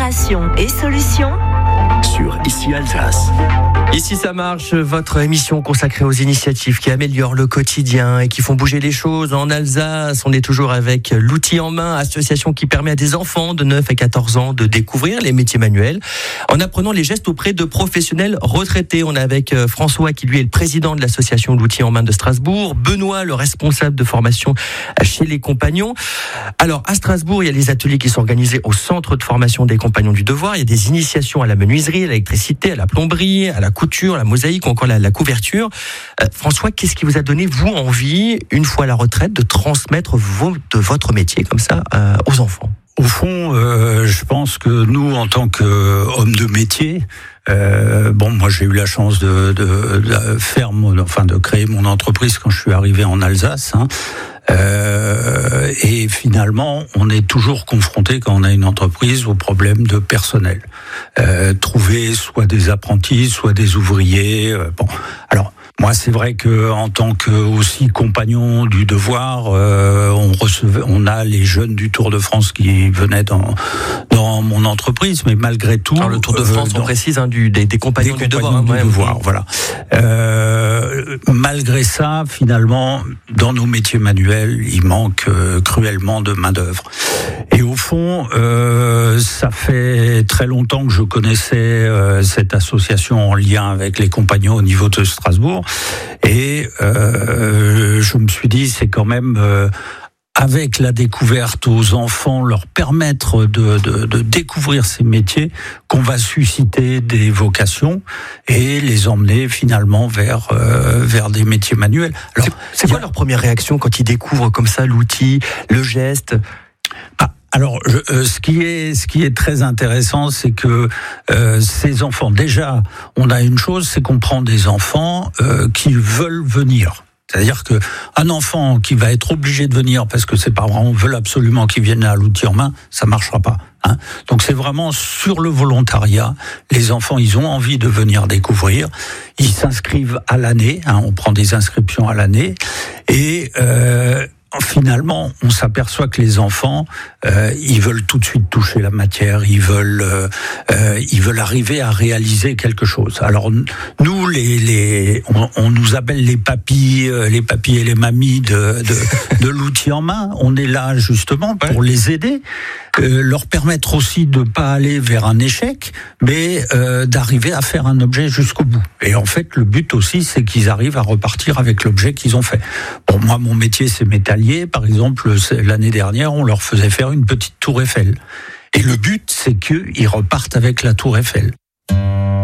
Inspiration et solutions sur Ici Alsace. Ici ça marche, votre émission consacrée aux initiatives qui améliorent le quotidien et qui font bouger les choses en Alsace. On est toujours avec l'outil en main, association qui permet à des enfants de 9 à 14 ans de découvrir les métiers manuels en apprenant les gestes auprès de professionnels retraités. On est avec François qui lui est le président de l'association L'outil en main de Strasbourg, Benoît le responsable de formation chez les Compagnons. Alors à Strasbourg, il y a les ateliers qui sont organisés au centre de formation des Compagnons du Devoir. Il y a des initiations à la menuiserie, à l'électricité, à la plomberie, à la couture, la mosaïque ou encore la couverture. François, qu'est-ce qui vous a donné, vous, envie, une fois à la retraite, de transmettre votre métier comme ça aux enfants ? Au fond, je pense que nous, en tant qu'hommes de métier, moi j'ai eu la chance de créer mon entreprise quand je suis arrivé en Alsace. Et finalement, on est toujours confronté, quand on a une entreprise, au problème de personnel. Trouver soit des apprentis, soit des ouvriers. Alors, moi, c'est vrai que en tant que aussi compagnon du devoir, on a les jeunes du Tour de France qui venaient dans mon entreprise, mais malgré tout. Alors le Tour de France, on précise, des compagnons du devoir. Voilà. Malgré ça, finalement, dans nos métiers manuels, il manque cruellement de main d'œuvre. Et au fond, ça fait très longtemps que je connaissais cette association en lien avec les compagnons au niveau de Strasbourg. Et je me suis dit, c'est quand même avec la découverte aux enfants, leur permettre de découvrir ces métiers, qu'on va susciter des vocations et les emmener finalement vers des métiers manuels. Alors, c'est quoi leur première réaction quand ils découvrent comme ça l'outil, le geste ? Alors, ce qui est très intéressant, c'est que ces enfants, déjà, on a une chose, c'est qu'on prend des enfants qui veulent venir. C'est-à-dire que un enfant qui va être obligé de venir parce que ses parents veulent absolument qu'il vienne à l'outil en main, ça marchera pas. Donc c'est vraiment sur le volontariat. Les enfants, ils ont envie de venir découvrir. Ils s'inscrivent à l'année. On prend des inscriptions à l'année et finalement, on s'aperçoit que les enfants, ils veulent tout de suite toucher la matière, ils veulent arriver à réaliser quelque chose. Alors nous, on nous appelle les papis et les mamies de l'outil en main. On est là justement pour les aider, leur permettre aussi de pas aller vers un échec, mais d'arriver à faire un objet jusqu'au bout. Et en fait, le but aussi, c'est qu'ils arrivent à repartir avec l'objet qu'ils ont fait. Bon, moi, mon métier, c'est métallier. Par exemple, l'année dernière, on leur faisait faire une petite tour Eiffel. Et le but, c'est qu'ils repartent avec la tour Eiffel.